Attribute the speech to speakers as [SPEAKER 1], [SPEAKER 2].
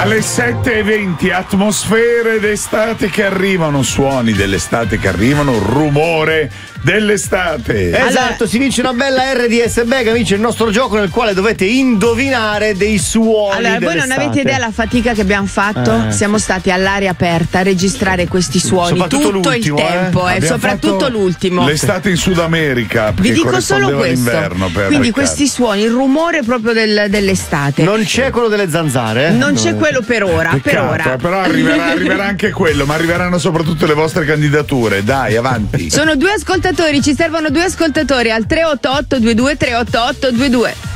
[SPEAKER 1] Alle 7:20, atmosfere d'estate che arrivano, suoni dell'estate che arrivano, rumore dell'estate.
[SPEAKER 2] Esatto, si vince una bella RDS Bag, amici, il nostro gioco nel quale dovete indovinare dei suoni.
[SPEAKER 3] Allora, voi non avete idea la fatica che abbiamo fatto? Siamo stati all'aria aperta a registrare questi suoni tutto il tempo, soprattutto l'ultimo.
[SPEAKER 1] L'estate in Sud America.
[SPEAKER 3] Vi dico solo questo. Quindi questi suoni, il rumore proprio dell'estate.
[SPEAKER 2] Non c'è quello delle zanzare?
[SPEAKER 3] Non c'è quello per ora.
[SPEAKER 1] Peccato, però arriverà anche quello, ma arriveranno soprattutto le vostre candidature. Dai, avanti.
[SPEAKER 3] Sono 2 ascoltatori, ci servono 2 ascoltatori al 388 22 388 22.